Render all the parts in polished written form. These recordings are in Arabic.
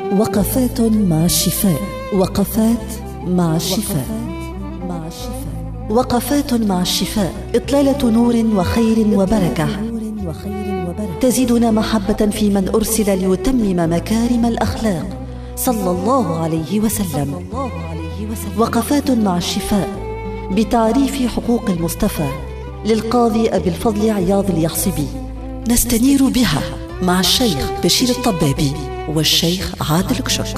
وقفات مع الشفاء. وقفات مع الشفاء. وقفات مع الشفاء، إطلالة نور وخير وبركة تزيدنا محبة في من أرسل ليتمم مكارم الأخلاق صلى الله عليه وسلم. وقفات مع الشفاء بتعريف حقوق المصطفى للقاضي أبي الفضل عياض اليحصبي، نستنير بها مع الشيخ بشير الطبابي والشيخ عادل كشك.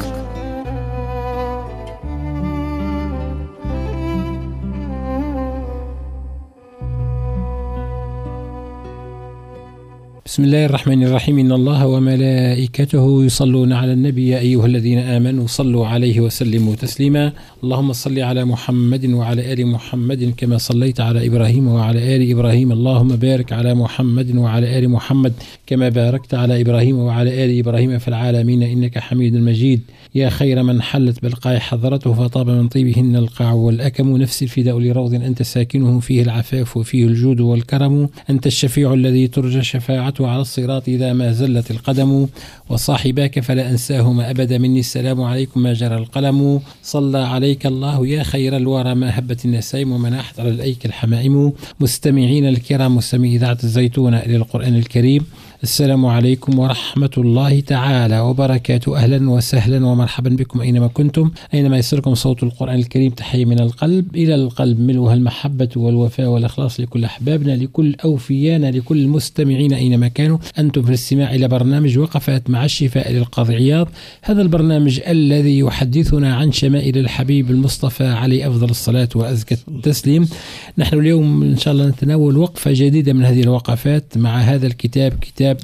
بسم الله الرحمن الرحيم. إن الله وملائكته يصلون على النبي يا أيها الذين آمنوا صلوا عليه وسلموا تسليما. اللهم صل على محمد وعلى آل محمد كما صليت على إبراهيم وعلى آل إبراهيم. اللهم بارك على محمد وعلى آل محمد كما باركت على إبراهيم وعلى آل إبراهيم في العالمين إنك حميد مجيد. يا خير من حلت بالقاع حضرته فطاب من طيبهن القاع والأكم. نفسي الفداء لروض أنت ساكنه فيه العفاف وفيه الجود والكرم. أنت الشفيع الذي ترجى شفاعته على الصراط إذا ما زلت القدم. وصاحباك فلا أنساهما أبدا مني السلام عليكم ما جرى القلم. صلى عليك الله يا خير الورى ما هبت النسائم ومناحت على الأيك الحمائم. مستمعين الكرام مستمعي إذاعة الزيتونة إلى القرآن الكريم، السلام عليكم ورحمة الله تعالى وبركاته. أهلا وسهلا ومرحبا بكم أينما كنتم، أينما يسركم صوت القرآن الكريم. تحية من القلب إلى القلب، ملوها المحبة والوفاء والإخلاص لكل أحبابنا، لكل أوفيانا، لكل المستمعين أينما كانوا. أنتم في الاستماع إلى برنامج وقفات مع الشفاء للقاضي عياض. هذا البرنامج الذي يحدثنا عن شمائل الحبيب المصطفى عليه أفضل الصلاة وأزكى التسليم. نحن اليوم إن شاء الله نتناول وقفة جديدة من هذه الوقفات مع هذا الكتاب، كتاب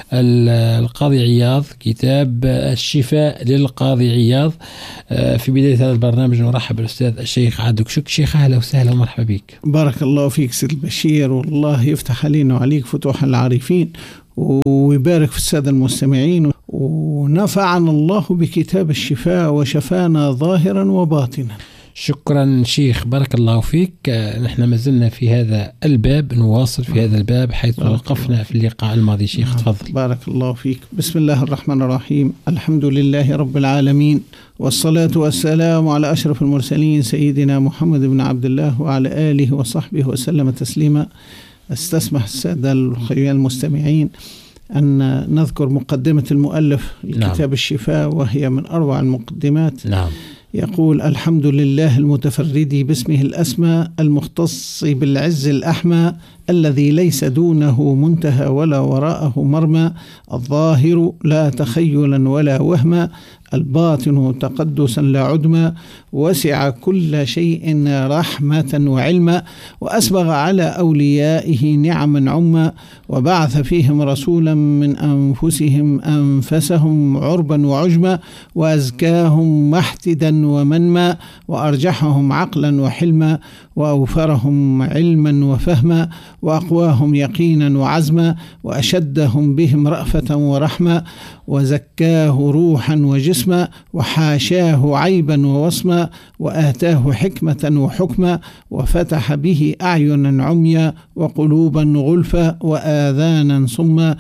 القاضي عياض، كتاب الشفاء للقاضي عياض. في بداية هذا البرنامج نرحب بالأستاذ الشيخ عادل كشك. شيخ أهلا وسهلا ومرحبا بك. بارك الله فيك سيد البشير، والله يفتح علينا وعليك فتوح العارفين ويبارك في السادة المستمعين، ونفعنا الله بكتاب الشفاء وشفانا ظاهرا وباطنا. شكرا شيخ، بارك الله فيك. نحن ما زلنا في هذا الباب، نواصل في هذا الباب حيث وقفنا في اللقاء الماضي. شيخ تفضل. بارك الله فيك. بسم الله الرحمن الرحيم. الحمد لله رب العالمين، والصلاة والسلام على أشرف المرسلين سيدنا محمد بن عبد الله وعلى آله وصحبه وسلم تسليما. استسمح السادة المستمعين أن نذكر مقدمة المؤلف لكتاب الشفاء، وهي من أروع المقدمات. نعم. يقول: الحمد لله المتفرد باسمه الأسمى، المختص بالعز الأحمى، الذي ليس دونه منتهى ولا وراءه مرمى، الظاهر لا تخيلا ولا وهما، الباطن تقدسا لا عدما، وسع كل شيء رحمة وعلما، وأسبغ على أوليائه نعما عما، وبعث فيهم رسولا من أنفسهم أنفسهم عربا وعجما، وأزكاهم محتدا ومنما، وأرجحهم عقلا وحلما، وأوفرهم علما وفهما، وأقواهم يقينا وعزما، وأشدهم بهم رأفة ورحمة، وزكاه روحا وجسما، وحاشاه عيبا ووصما، وآتاه حكمة وحكما، وفتح به أعينا عميا وقلوبا غلفا وآذانا صما،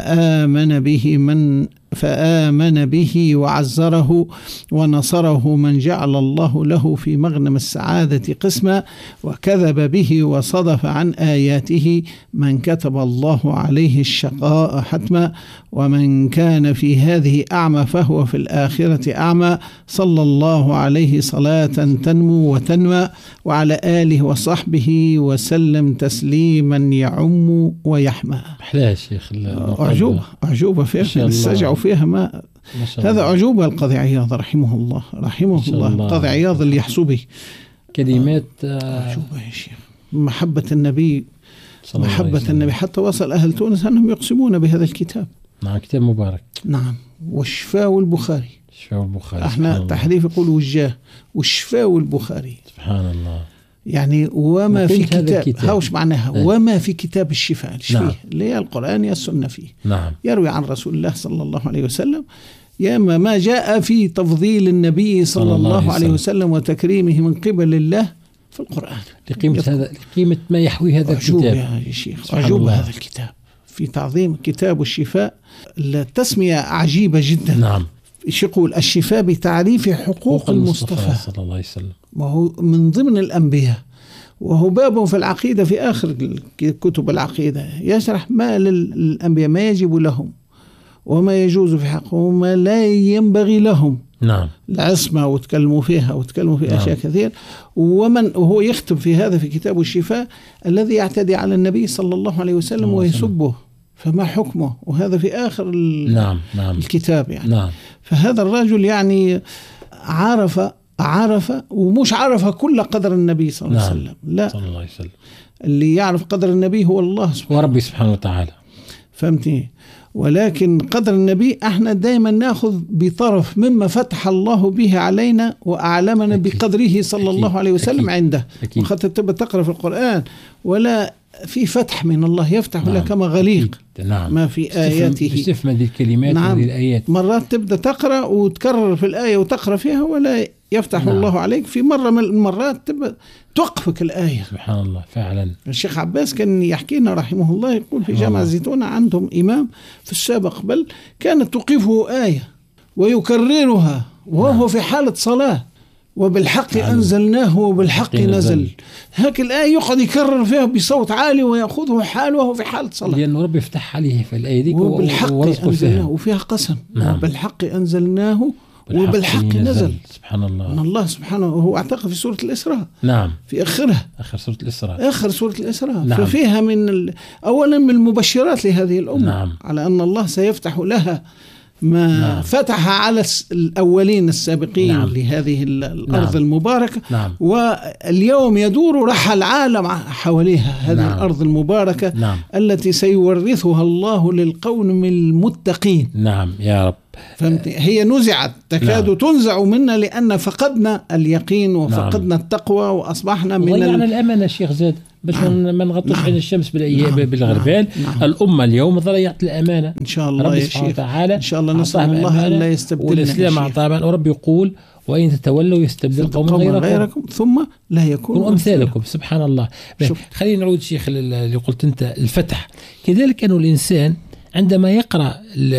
فآمن به وعزره ونصره من جعل الله له في مغنم السعادة قسما، وكذب به وصدف عن آياته من كتب الله عليه الشقاء حتما، ومن كان في هذه أعمى فهو في الآخرة أعمى، صلى الله عليه صلاة تنمو وتنمى، وعلى آله وصحبه وسلم تسليما يعم ويحمى. أحلى يا شيخ. أعجوبة فيها، نستجع فيها ما هذا أعجوبة القاضي عياض رحمه الله القاضي عياض اليحصبي. كلمات أعجوبة يا شيخ. محبة النبي، حتى وصل أهل تونس أنهم يقسمون بهذا الكتاب. نعم، كتاب مبارك. نعم. والشفاء والبخاري. احنا تحريف يقول وجاه، والشفاء والبخاري. سبحان الله. يعني وما في كتاب هاوش معناها وما في كتاب الشفاء اللي هي القرآن يا السنة فيه. نعم. يروي عن رسول الله صلى الله عليه وسلم يا ما جاء في تفضيل النبي صلى الله عليه وسلم وتكريمه من قبل الله في القرآن. لقيمة ما يحوي هذا الكتاب. عجوبة يا شيخ، عجوبة هذا الكتاب في تعظيم كتاب الشفاء. التسمية عجيبة جدا. نعم. يقول الشفاء بتعريف حقوق المصطفى صلى الله عليه وسلم، وهو من ضمن الأنبياء، وهو باب في العقيدة في آخر كتب العقيدة يشرح ما للأنبياء ما يجب لهم وما يجوز في حقهم وما لا ينبغي لهم. نعم. العصمة وتكلموا فيها وتكلموا في أشياء كثير. وهو يختم في هذا في كتاب الشفاء الذي يعتدي على النبي صلى الله عليه وسلم ويسبه فما حكمه، وهذا في آخر نعم. الكتاب يعني. نعم. فهذا الرجل يعني عرف ومش عرف كل قدر النبي صلى الله عليه وسلم، لا، صلى الله عليه وسلم. اللي يعرف قدر النبي هو الله سبحانه وربي سبحانه وتعالى، فهمتني؟ ولكن قدر النبي احنا دائما ناخذ بطرف مما فتح الله به علينا وأعلمنا بقدره صلى الله عليه وسلم عنده. وخاطر تبقى تقرأ في القرآن ولا في فتح من الله يفتح لك كما غليق. نعم. ما في آياته تفهم هذه الكلمات وهذه الآيات. مرات تبدأ تقرأ وتكرر في الآية وتقرأ فيها ولا يفتح الله عليك، في مرة من المرات تبقى توقفك الآية. سبحان الله فعلا. الشيخ عباس كان يحكي لنا رحمه الله، يقول في جامعة الزيتونة عندهم إمام في السابق بل كانت توقفه آية ويكررها وهو في حالة صلاة، وبالحق أنزلناه وبالحق نزل. هاك الآية يقعد يكرر فيها بصوت عالي ويأخذه حال وهو في حالة صلاة، لأن ربي يفتح عليه في الآية دي وبالحق أنزلناه وفيها قسم. وبالحق أنزلناه وبالحق نزل. سبحان الله. أن الله سبحانه هو اعتقد في سورة الإسراء. نعم. في آخرها. آخر سورة الإسراء. نعم. ففيها أولا من المبشرات لهذه الأمة. نعم. على أن الله سيفتح لها ما فتح على الأولين السابقين لهذه الأرض المباركة. واليوم يدور رحى العالم حواليها هذه الأرض المباركة التي سيورثها الله للقوم المتقين. نعم يا رب. فهمت؟ هي نزعت تكاد تنزع منا لأن فقدنا اليقين وفقدنا التقوى وأصبحنا من ضيعنا الأمانة شيخ زاد باش ما نغطوش عين الشمس بالغربال. الأمة اليوم ضيعت الأمانة. إن شاء الله يا شيخ تعالى، إن شاء الله نسأل الله أن لا يستبدلنا والإسلام أعطانا، ورب يقول وإن تتولوا يستبدل قوما غيركم ثم لا يكونوا أمثالكم. سبحان الله. خلينا نعود شيخ اللي قلت أنت الفتح. كذلك أنه الإنسان عندما يقرأ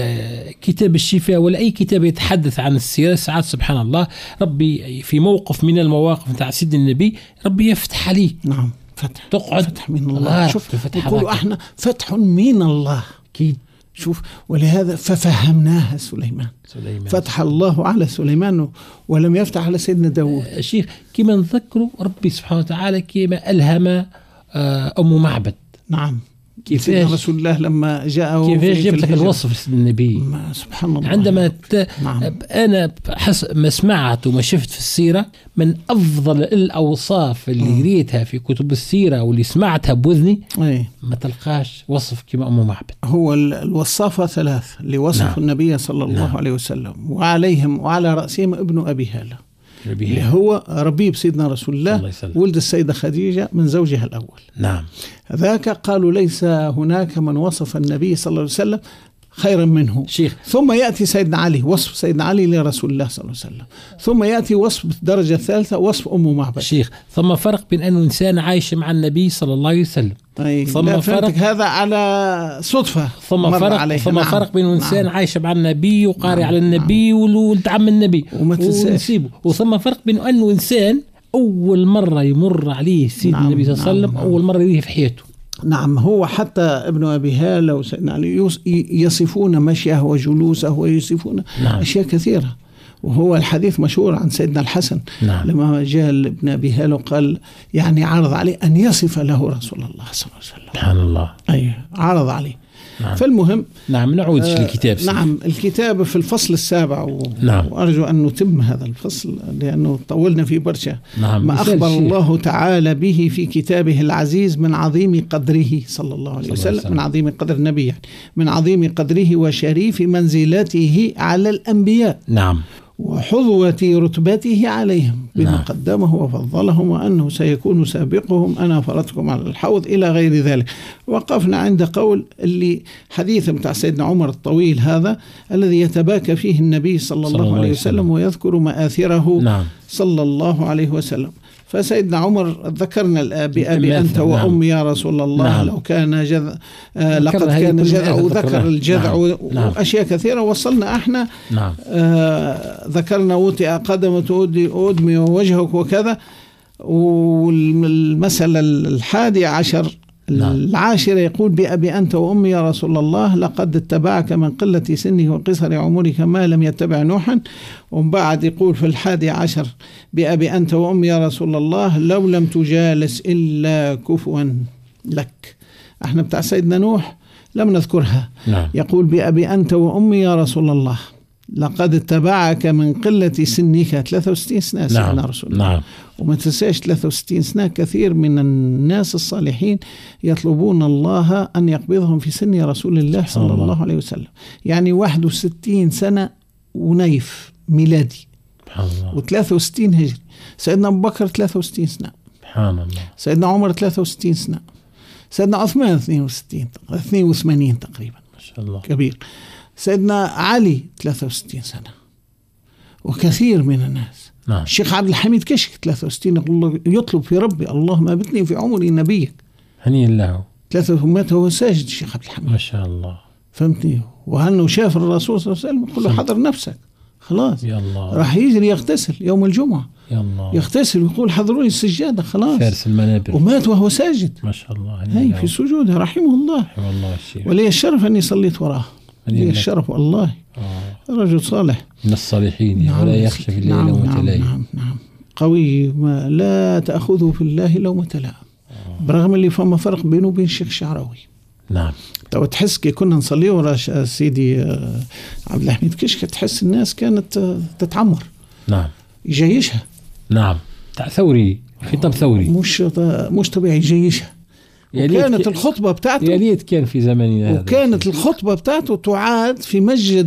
كتاب الشفاء ولا أي كتاب يتحدث عن السيرة ساعات سبحان الله ربي في موقف من المواقف متاع سيدنا النبي ربي يفتح عليه. نعم. فتح من الله. شوف يقولوا احنا فتح من الله كيد. شوف ولهذا ففهمناها سليمان. فتح الله على سليمان ولم يفتح على سيدنا داود. الشيخ كما نذكروا ربي سبحانه وتعالى كما ألهم أم معبد. نعم. كيفاش رسول الله لما جاءه كيفاش جبت لك الوصف سيدنا النبي. سبحان الله. عندما أنا حسب ما سمعت وما شفت في السيرة من أفضل الأوصاف اللي قريتها في كتب السيرة واللي سمعتها بوذني ما تلقاش وصف كما أم معبد. هو الوصافة 3 لوصف النبي صلى الله عليه وسلم، وعليهم وعلى رأسهم ابن أبي هالة اللي هو ربيب سيدنا رسول الله ولد السيدة خديجة من زوجها الأول. نعم. ذاك قالوا ليس هناك من وصف النبي صلى الله عليه وسلم خيرا منه. شيخ. ثم يأتي سيدنا علي، وصف سيدنا علي لرسول الله صلى الله عليه وسلم. ثم يأتي وصف الدرجة الثالثة وصف أم معبد. شيخ ثم فرق بين أنه إنسان عايش مع النبي صلى الله عليه وسلم. ثم فرق هذا على صدفة. ثم فرق بين إنسان عايش مع النبي وقارئ على النبي وولد عم النبي ونسيبه. وثم فرق بين أنه إنسان أول مرة يمر عليه سيدنا النبي صلى الله عليه وسلم أول مرة يريه في حياته. نعم. هو حتى ابن أبي هالة وسيدنا علي يصفون مشيه وجلوسه ويصفون أشياء كثيرة. وهو الحديث مشهور عن سيدنا الحسن لما جاء ابن أبي هالة وقال يعني عرض عليه أن يصف له رسول الله صلى الله عليه وسلم. سبحان الله. عرض عليه. فالمهم نعود للكتاب. الكتاب في الفصل 7 وأرجو أن نتم هذا الفصل لأنه طولنا فيه برشا. ما أخبر الله تعالى به في كتابه العزيز من عظيم قدره صلى الله عليه وسلم، من عظيم قدر النبي يعني من عظيم قدره وشريف منزلته على الأنبياء. نعم. وحظوة رتبته عليهم بما قدمه وفضلهم وأنه سيكون سابقهم أنا فرطكم على الحوض إلى غير ذلك. وقفنا عند قول اللي حديث متاع سيدنا عمر الطويل هذا الذي يتباكى فيه النبي صلى الله عليه وسلم ويذكر مآثره صلى الله عليه وسلم. فسيدنا عمر ذكرنا بأبي أنت وأمي يا رسول الله. نعم. لو كان جذع لقد كان جذع، وذكر الجذع. نعم. وأشياء كثيرة. وصلنا احنا نعم. ذكرنا وطئ قدمة أدمي ووجهك وكذا. والمسألة 11 العاشرة يقول بأبي أنت وأمي يا رسول الله لقد اتبعك من قلة سنه وقصر عمرك ما لم يتبع نوحا. ومن بعد يقول في 11 بأبي أنت وأمي يا رسول الله لو لم تجالس إلا كفوا لك. احنا بتاع سيدنا نوح لم نذكرها. نعم. يقول بأبي أنت وأمي يا رسول الله لقد اتبعك من قلة سنك 63 سنة سيدنا رسول الله. نعم. وما تنساش 63 سنة كثير من الناس الصالحين يطلبون الله أن يقبضهم في سن رسول الله صلى الله عليه وسلم. يعني 61 سنة ونيف ميلادي و63 هجري. سيدنا أبو بكر 63 سنة. سبحان الله. سيدنا عمر 63 سنة. سيدنا عثمان 82 تقريبا. ما شاء الله. كبير. سيدنا علي 63 سنة. وكثير من الناس. نعم. الشيخ عبد الحميد كشك 63 يطلب في ربي اللهم ابتني في عمري نبيك. هنيئا له. 3 مات وهو ساجد الشيخ عبد الحميد. ما شاء الله. فهمتني. وهنه شاف الرسول صلى الله عليه وسلم يقول له حضر نفسك خلاص. يا الله. راح يجري يغتسل يوم الجمعة. يا الله. يغتسل ويقول حضروني السجادة خلاص. فارس المنابر. ومات وهو ساجد. ما شاء الله. هي في سجوده رحمه الله. رحمه الله الشيخ. ولي الشرف أني صليت وراه. لي الشرف والله. رجل صالح من الصالحين. نعم. ولا يخشى في الله لومة لائم. نعم. قوي ما لا تأخذه في الله لومة لائم. برغم اللي فما فرق بينه وبين الشيخ الشعراوي. نعم. تو تحس كي كنا نصلي ورا سيدي عبد الحميد كشك تحس الناس كانت تتعمر. نعم. يجيشها. نعم. ثوري. خطاب ثوري. مش طبيعي يجيشها. وكانت الخطبة بتاعته يا ريت كان في زماننا هذا. وكانت الخطبة بتاعته تعاد في مسجد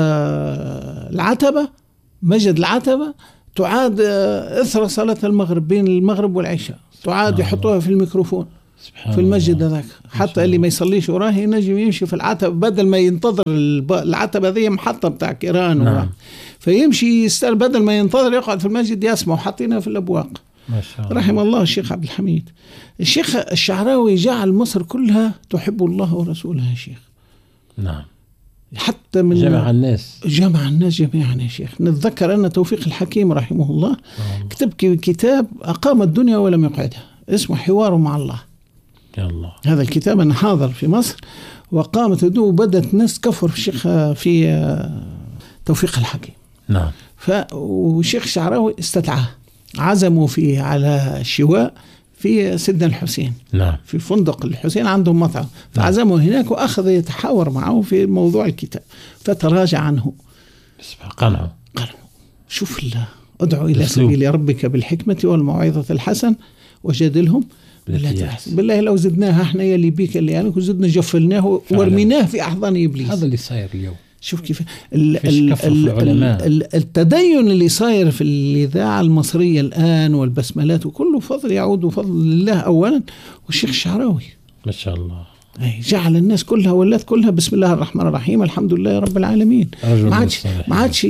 العتبة. مسجد العتبة تعاد إثر صلاة المغرب بين المغرب والعشاء. تعاد يحطوها في الميكروفون في المسجد هذاك حتى اللي ما يصليش وراه ينجم يمشي في العتبة بدل ما ينتظر العتبة ذي محطة بتاع كيران. نعم. فيمشي يستر بدل ما ينتظر يقعد في المسجد يسمع وحاطينها في الأبواق. ما شاء الله. رحم الله الشيخ عبد الحميد. الشيخ الشعراوي جعل مصر كلها تحب الله ورسوله يا شيخ. نعم. حتى من جمع الناس جميعا يا شيخ. نتذكر أن توفيق الحكيم رحمه الله كتب كتاب أقام الدنيا ولم يقعدها اسمه حوار مع الله. يا الله. هذا الكتاب أنا حاضر في مصر وقامت الدنيا وبدأت ناس كفر في الشيخ في توفيق الحكيم. نعم. والشيخ الشعراوي استدعاه عزموا فيه على الشواء في سيدنا الحسين. نعم. في فندق الحسين عندهم مطعم فعزموا هناك وأخذ يتحاور معه في موضوع الكتاب فتراجع عنه. قنعوا. شوف الله ادعو إلى سبيل ربك بالحكمة والموعظة الحسن وجادلهم بالله لو زدناها احنا يلي بيك اللي يعني وزدنا جفلناه ورميناه في أحضان إبليس. هذا اللي صاير اليوم. شوف كيف التدين اللي صاير في الإذاعة المصرية الآن والبسملات وكله فضل يعود وفضل الله أولا والشيخ الشعراوي ما شاء الله جعل الناس كلها ولات كلها بسم الله الرحمن الرحيم الحمد لله رب العالمين. ما عادش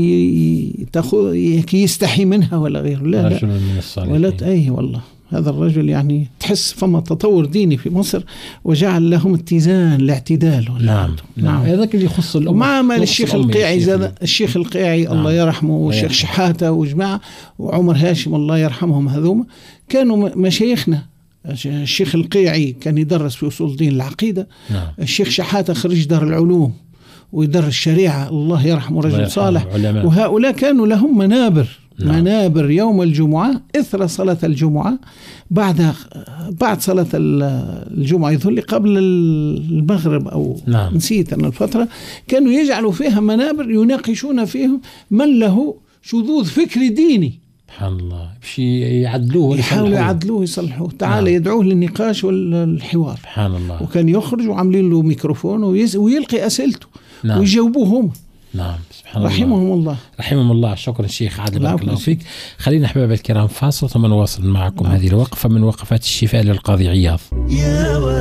يستحي منها ولا غيره. لا ولا والله هذا الرجل يعني تحس فما تطور ديني في مصر وجعل لهم اتزان الاعتدال. نعم. هذاك اللي يخص الأمة. مع ما الشيخ القيعي الشيخ القيعي الله يرحمه والشيخ شحاتة وجماعة وعمر هاشم الله يرحمهم هذوما كانوا مشايخنا. الشيخ القيعي كان يدرس في أصول دين العقيدة. نعم. الشيخ شحاتة خريج دار العلوم ويدرس الشريعة الله يرحمه رجل صالح. وهؤلاء كانوا لهم منابر يوم الجمعة إثر صلاة الجمعة بعد صلاة الجمعة يظل قبل المغرب أو نسيت أن الفترة كانوا يجعلوا فيها منابر يناقشون فيهم من له شذوذ فكري ديني. سبحان الله. يعدلوه يحاولوا يعدلوه يصلحوه. تعالى يدعوه للنقاش والحوار. سبحان الله. وكان يخرج وعاملين له ميكروفون ويلقي أسئلته ويجاوبوهم. نعم. سبحان رحمهم الله. رحمهم الله. شكرا الشيخ عادل بارك الله فيك. خلينا أحباب الكرام فاصل ثم نواصل معكم هذه الوقفة من وقفات الشفاء للقاضي عياض.